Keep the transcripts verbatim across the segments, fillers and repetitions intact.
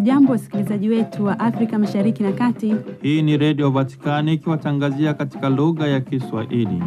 Hamjambo wasikilizaji wetu wa Afrika Mashariki na Kati. Hii ni Radio Vatikani ikiwatangazia katika lugha ya Kiswahili.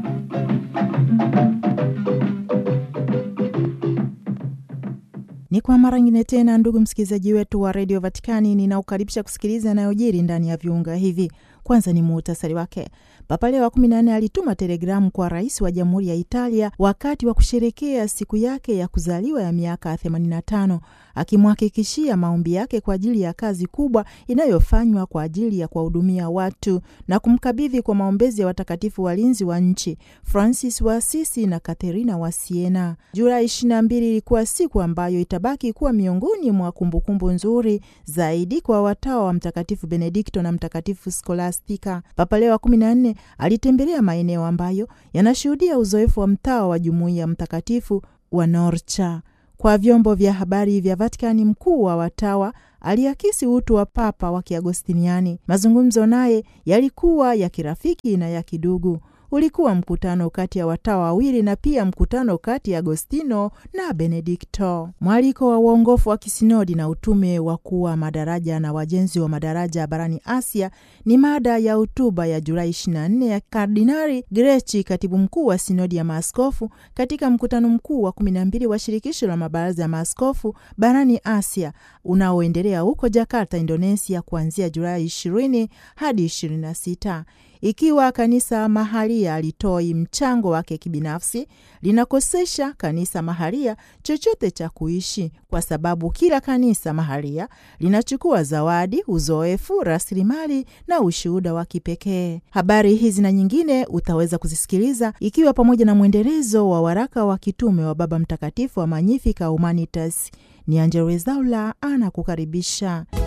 Ni kwa mara nyingine tena, ndugu msikilizaji wetu wa Radio Vatikani, ninaukaribisha kusikiliza yanayojiri ndani ya viunga hivi. Kwanza ni muhtasari wake. Papa Leo wa kumi na nne alituma telegramu kwa rais wa Jamhuri ya Italia wakati wa kusherehekea siku yake ya kuzaliwa ya miaka themanini na tano, akimhakikishia maombi yake kwa ajili ya kazi kubwa inayofanywa kwa ajili ya kuwahudumia watu na kumkabidhi kwa maombezi ya watakatifu walinzi wa nchi, Francis wa Assisi na Katerina wa Siena. Julai ishirini na mbili ilikuwa siku ambayo itabaki kuwa miongoni mwa kumbukumbu nzuri zaidi kwa watawa wa Mtakatifu Benedikto na Mtakatifu Skolastika. Papa Leo wa kumi na nne alitembelea maeneo ambayo yanashuhudia uzoefu wa mtawa wa Jumuiya Mtakatifu wa Norcia. Kwa vyombo vya habari vya Vatikani, mkuu wa watawa aliakisi utu wa Papa wa Kiagostiniani. Mazungumzo naye yalikuwa ya kirafiki na ya kidugu. Ulikuwa mkutano kati ya watawa wawili na pia mkutano kati ya Agostino na Benedikto. Mwaliko wa uongofu wa kisinodi na utume wa kuwa madaraja na wajenzi wa madaraja barani Asia ni mada ya hotuba ya Julai ishirini na nne ya Kardinali Grechi, katibu mkuu wa sinodi ya maaskofu, katika mkutano mkuu wa kumi na mbili wa shirikisho la mabaraza ya maaskofu barani Asia unaoendelea huko Jakarta, Indonesia, kuanzia Julai ishirini hadi ishirini na sita. Ikiwa kanisa mahalia alitoi mchango wake kibinafsi, linakosesha kanisa mahalia chochote cha kuishi, kwa sababu kila kanisa mahalia linachukua zawadi, uzoefu, rasilimali na ushuhuda wa kipekee. Habari hizi na nyingine utaweza kuzisikiliza ikiwa pamoja na mwendelezo wa waraka wa kitume wa Baba Mtakatifu wa Magnificat Humanitas. Ni Angella Rwezaula anakukaribisha.